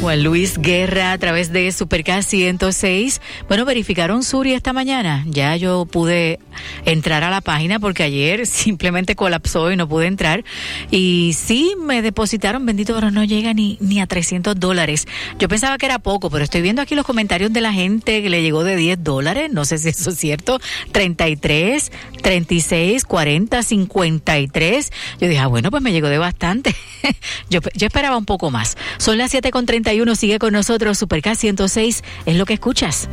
Juan Luis Guerra a través de Supercast 106. Bueno, verificaron Suri esta mañana. Ya yo pude entrar a la página porque ayer simplemente colapsó y no pude entrar. Y sí, me depositaron, bendito, pero no llega ni a $300. Yo pensaba que era poco, pero estoy viendo aquí los comentarios de la gente que le llegó de $10. No sé si eso es cierto. 33, 36, 40, 53. Yo dije, bueno, pues me llegó de bastante. Yo esperaba un poco más. Son las 7:31, sigue con nosotros, Supercast 106, es lo que escuchas.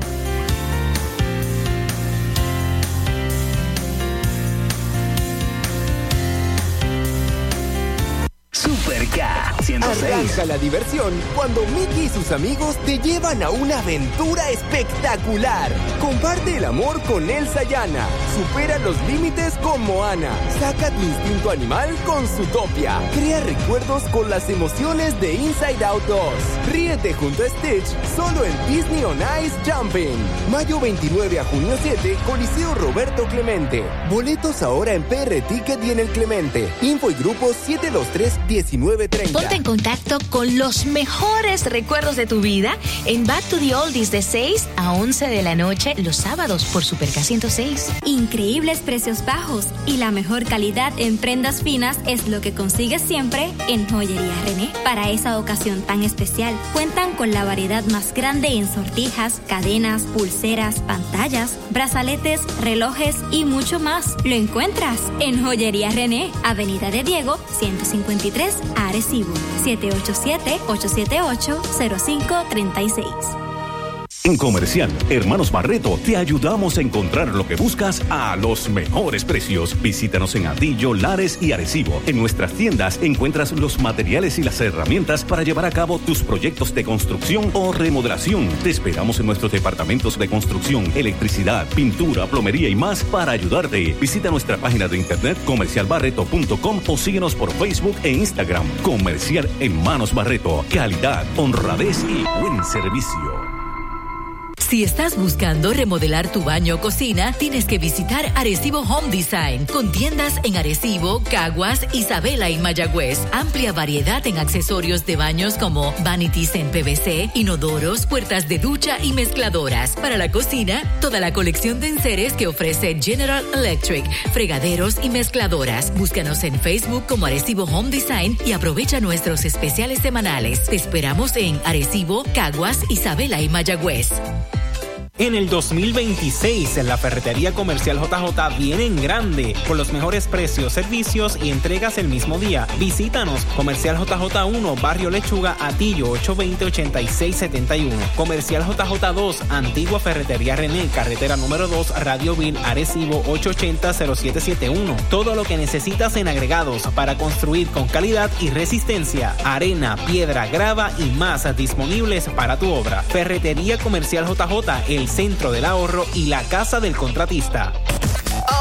Supercast 106. Arranca la diversión cuando Mickey y sus amigos te llevan a una aventura espectacular. Comparte el amor con Elsa y Anna. Supera los límites con Moana. Saca tu instinto animal con Zootopia. Crea recuerdos con las emociones de Inside Out 2. Ríete junto a Stitch solo en Disney on Ice Jumping. Mayo 29 a junio 7, Coliseo Roberto Clemente. Boletos ahora en PR Ticket y en el Clemente. Info y grupo 723-1930. Ponte en contacto con los mejores recuerdos de tu vida en Back to the Oldies de 6 a 11 de la noche los sábados por Supercast 106. Increíbles precios bajos y la mejor calidad en prendas finas es lo que consigues siempre en Joyería René. Para esa ocasión tan especial, cuentan con la variedad más grande en sortijas, cadenas, pulseras, pantallas, brazaletes, relojes y mucho más. Lo encuentras en Joyería René, Avenida de Diego, 153, Arecibo, 787-878-0536. En Comercial Hermanos Barreto te ayudamos a encontrar lo que buscas a los mejores precios. Visítanos en Atillo, Lares y Arecibo. En nuestras tiendas encuentras los materiales y las herramientas para llevar a cabo tus proyectos de construcción o remodelación. Te esperamos en nuestros departamentos de construcción, electricidad, pintura, plomería y más para ayudarte. Visita nuestra página de internet comercialbarreto.com o síguenos por Facebook e Instagram. Comercial Hermanos Barreto. Calidad, honradez y buen servicio. Si estás buscando remodelar tu baño o cocina, tienes que visitar Arecibo Home Design, con tiendas en Arecibo, Caguas, Isabela y Mayagüez. Amplia variedad en accesorios de baños como vanities en PVC, inodoros, puertas de ducha y mezcladoras. Para la cocina, toda la colección de enseres que ofrece General Electric, fregaderos y mezcladoras. Búscanos en Facebook como Arecibo Home Design y aprovecha nuestros especiales semanales. Te esperamos en Arecibo, Caguas, Isabela y Mayagüez. En el 2026, la Ferretería Comercial JJ viene en grande, con los mejores precios, servicios y entregas el mismo día. Visítanos, Comercial JJ 1, Barrio Lechuga, Atillo, 820-8671. Comercial JJ 2, Antigua Ferretería René, Carretera número 2, Radio Vil, Arecibo, 880-0771. Todo lo que necesitas en agregados para construir con calidad y resistencia. Arena, piedra, grava y más disponibles para tu obra. Ferretería Comercial JJ, el centro del ahorro y la casa del contratista.